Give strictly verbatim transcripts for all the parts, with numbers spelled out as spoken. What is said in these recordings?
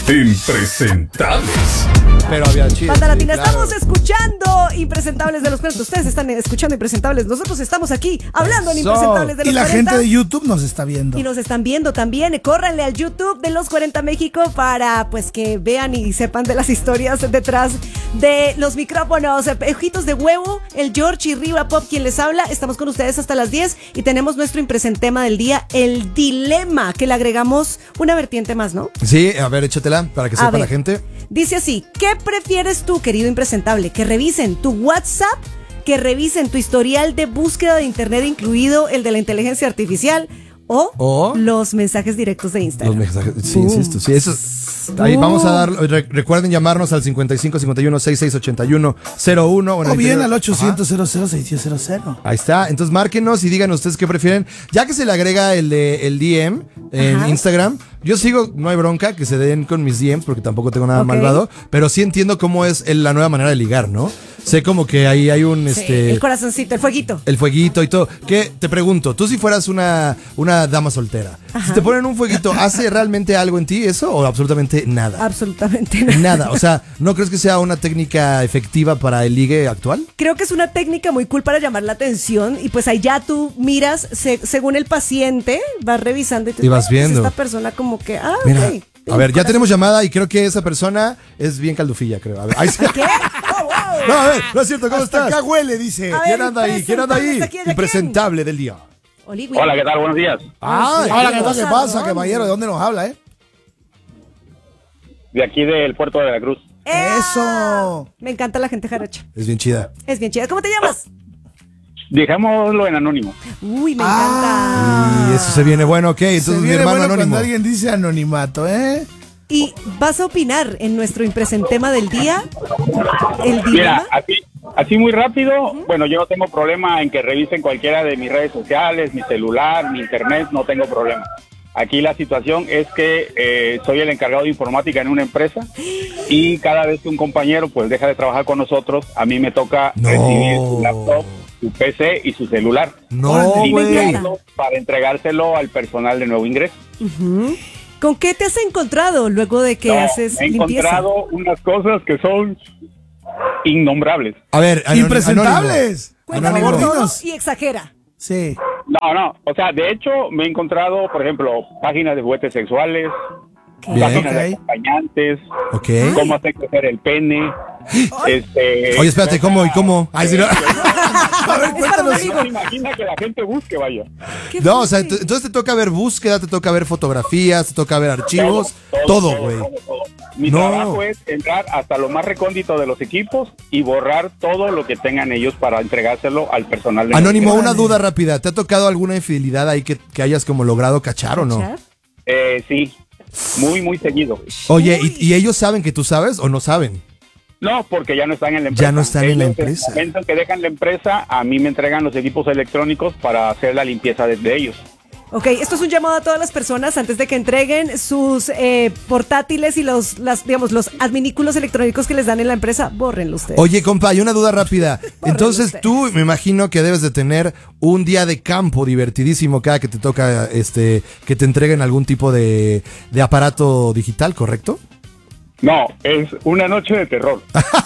Impresentables. Pero había chistes. Banda Latina, claro. estamos escuchando Impresentables de los cuarenta. Ustedes están escuchando Impresentables. Nosotros estamos aquí hablando en Eso. Impresentables de Y los la cuarenta. gente de YouTube nos está viendo. Y nos están viendo también. Córranle al YouTube de los cuarenta México para pues que vean y sepan de las historias detrás de los micrófonos. Ojitos de huevo, el George y Riva Pop quien les habla. Estamos con ustedes hasta las diez y tenemos nuestro impresentema del día, el dilema, que le agregamos una vertiente más, ¿no? Sí, a ver, échatela para que A sepa ver. la gente. Dice así: ¿qué prefieres tú, querido impresentable? ¿Que revisen tu WhatsApp? ¿Que revisen tu historial de búsqueda de internet, incluido el de la inteligencia artificial? ¿O, O los mensajes directos de los Instagram? mensajes. Sí, Boom. insisto. Sí, eso. Ahí Boom. vamos a dar. Re- recuerden llamarnos al cincuenta y cinco cincuenta y uno sesenta y seis ochenta y uno cero uno. O bien al ochocientos cero cero seis cero cero cero. Ahí está, entonces márquenos y digan ustedes qué prefieren. Ya que se le agrega el de el D M en Ajá. Instagram, yo sigo, no hay bronca que se den con mis D Ms porque tampoco tengo nada Ok. malvado, pero sí entiendo cómo es el- la nueva manera de ligar, ¿no? Sé como que ahí hay un Sí, este el corazoncito, el fueguito. el fueguito y todo. Que te pregunto, tú si fueras una, una dama soltera, si te ponen un fueguito, ¿hace realmente algo en ti eso o absolutamente nada? Absolutamente nada. Nada, o sea, ¿no crees que sea una técnica efectiva para el ligue actual? Creo que es una técnica muy cool para llamar la atención y pues ahí ya tú miras se- según el paciente, vas revisando y, tú, Y vas "Ah, pues viendo". esta persona como que, ah, Mira, ok. a ver, ya tenemos llamada y creo que esa persona es bien caldufilla, creo. A ver, ahí sí. ¿Qué? Oh, wow. No, a ver, no es cierto, ¿cómo Hasta estás? acá huele, dice. A ver, ¿Quién anda ahí? ¿Quién anda ahí? impresentables aquí, ¿de quién? Impresentable del día. Oli, güey. Hola, ¿qué tal? Buenos días. Ay, Hola, ¿qué tal? cosa, ¿Qué pasa, ¿dónde? caballero? ¿De dónde nos habla, eh? De aquí del puerto de Veracruz. ¡Ea! Eso. Me encanta la gente jarocha. es bien chida. Es bien chida. ¿Cómo te llamas? Dejémoslo en anónimo. Uy, me Ah. encanta. Y eso se viene bueno, ok. Se Entonces mi viene hermano bueno anónimo. cuando alguien dice anonimato, ¿eh? Y vas a opinar en nuestro impresentema del día, el dilema. Mira, así, así muy rápido, bueno, yo no tengo problema en que revisen cualquiera de mis redes sociales, mi celular, mi internet, no tengo problema. Aquí la situación es que eh, soy el encargado de informática en una empresa y cada vez que un compañero pues deja de trabajar con nosotros, a mí me toca No. recibir su laptop, su P C y su celular. No, Y güey. limpiarlo para entregárselo al personal de nuevo ingreso. Ujú. ¿Con qué te has encontrado luego de que No, haces he limpieza? encontrado unas cosas que son innombrables. A ver, anónimo- Impresentables. Cuéntame Por por favor, todo dinos. y exagera. Sí. No, no, o sea, de hecho me he encontrado, por ejemplo, páginas de juguetes sexuales, Bien. páginas de Ok. acompañantes, Ok. cómo hacer crecer el pene, este... Oye, espérate, ¿cómo y cómo? Ay, sí, no. A ver, Es para un cuéntanos. amigo. No se imagina que la gente busque, vaya. ¿Qué No, o sea, fuerte? ent- entonces te toca ver búsqueda, te toca ver fotografías, te toca ver archivos, Todo, todo, güey. todo, todo. Mi No. trabajo es entrar hasta lo más recóndito de los equipos y borrar todo lo que tengan ellos para entregárselo al personal de Anónimo, nuevo una Órale. duda rápida. ¿Te ha tocado alguna infidelidad ahí que, que hayas como logrado cachar o no? ¿Cachar? Eh, sí, muy, muy seguido. Oye, Uy. ¿y, y ellos saben que tú sabes o no saben? No, porque ya no están en la empresa. Ya no están en la Ellos, empresa. En el momento en que dejan la empresa, a mí me entregan los equipos electrónicos para hacer la limpieza de, de ellos. Ok, esto es un llamado a todas las personas antes de que entreguen sus eh, portátiles y los, las, digamos, los adminículos electrónicos que les dan en la empresa, bórrenlo ustedes. Oye, compa, hay una duda rápida. Entonces usted. tú me imagino que debes de tener un día de campo divertidísimo cada que te toca este que te entreguen algún tipo de, de aparato digital, ¿correcto? No, es una noche de terror.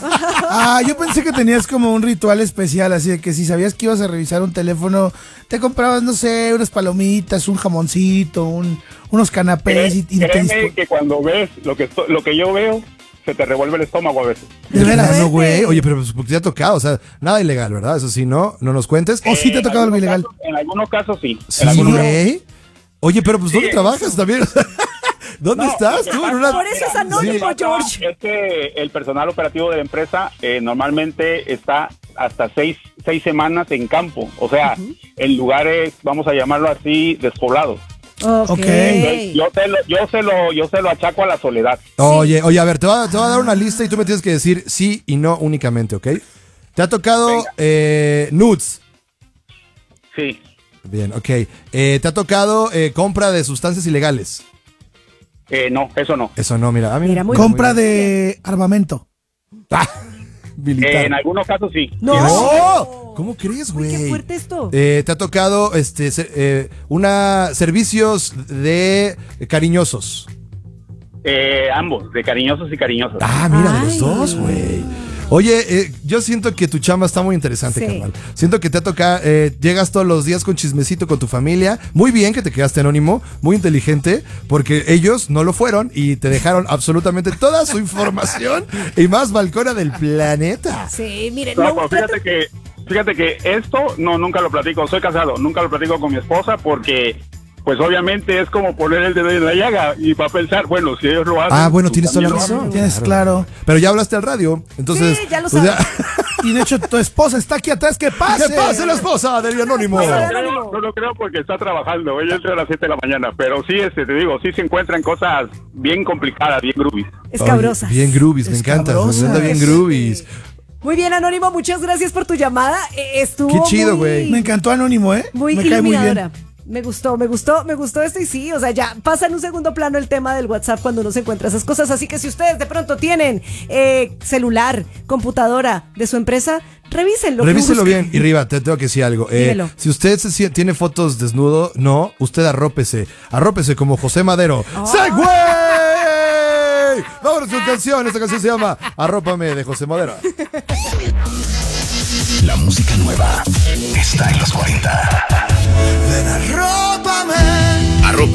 Ah, yo pensé que tenías como un ritual especial, así de que si sabías que ibas a revisar un teléfono, te comprabas, no sé, unas palomitas, un jamoncito, un, unos canapés y, y te Créeme dispo- que cuando ves lo que, esto- lo que yo veo, se te revuelve el estómago a veces. ¿De veras? No, güey. Oye, pero pues, porque te ha tocado, o sea, nada ilegal, ¿verdad? Eso sí, no, no nos cuentes. ¿O sí te ha En tocado algo algunos ilegal? casos- en algunos casos sí. Sí, En algunos casos. güey. Oye, pero pues ¿dónde Sí. trabajas también? ¿Dónde No, estás lo que tú? pasa- En una- Por eso es mira, anónimo, lo que pasa George. Es que el personal operativo de la empresa eh, normalmente está hasta seis, seis semanas en campo, o sea, en lugares, vamos a llamarlo así, despoblados. Ok. Ok. Entonces, yo, te lo, yo, se lo, yo se lo achaco a la soledad. Oye, oye, a ver, te voy a, te voy a dar una lista y tú me tienes que decir sí y no únicamente, ¿ok? ¿Te ha tocado Venga. eh, nudes? Sí. Bien, ok. Eh, ¿Te ha tocado eh, compra de sustancias ilegales? Eh, no, eso no. Eso no, mira. Ah, mira, Mira, muy Compra de armamento. Ah, militar. Eh, en algunos casos sí. No. Sí, ¡No! ¿Cómo crees, Uy, qué güey? fuerte esto. Eh, ¿Te ha tocado este se- eh, una servicios de cariñosos? Eh, ambos, de cariñosos y cariñosas. Ah, mira, de los Ay. dos, güey. Oye, eh, yo siento que tu chamba está muy interesante, Sí. carnal. Siento que te ha tocado, eh, llegas todos los días con chismecito con tu familia. Muy bien que te quedaste anónimo, muy inteligente, porque ellos no lo fueron y te dejaron absolutamente toda su información y más balcona del planeta. Sí, miren, No, no, pues fíjate que, fíjate que esto no, nunca lo platico. Soy casado, nunca lo platico con mi esposa porque, pues obviamente es como poner el dedo en la llaga y va a pensar, bueno, si ellos lo hacen. Ah, bueno, tú tienes toda la también lo razón. haces. Tienes claro. Pero ya hablaste al radio, entonces. Sí, ya lo pues sabes. Y de hecho, tu esposa está aquí atrás. ¡Que pase! ¡Que pase la esposa del anónimo! No lo creo, no lo creo porque está trabajando. Ella entra a las siete de la mañana. Pero sí, este, te digo, sí se encuentran cosas bien complicadas, bien groovies. escabrosas. Oye, bien groovies, me encanta. Me Escabrosas. encanta bien groovies. Muy bien, Anónimo, muchas gracias por tu llamada. Eh, Estuvo Qué chido, muy- güey. Me encantó Anónimo, ¿eh? Muy Me cae muy iluminadora. bien. Me gustó, me gustó, me gustó esto y sí, o sea, ya pasa en un segundo plano el tema del WhatsApp cuando uno se encuentra esas cosas. Así que si ustedes de pronto tienen eh, celular, computadora de su empresa, revísenlo. Revíselo busquen. bien. Y Riva, te tengo que decir algo. Eh, Dímelo. si usted se sie- tiene fotos desnudo, no, usted arrópese. Arrópese como José Madero. ¡Següey! Vámonos con canción. Esta canción se llama Arrópame de José Madero. La música nueva está en los cuarenta. Ven, arrópame. Arrópame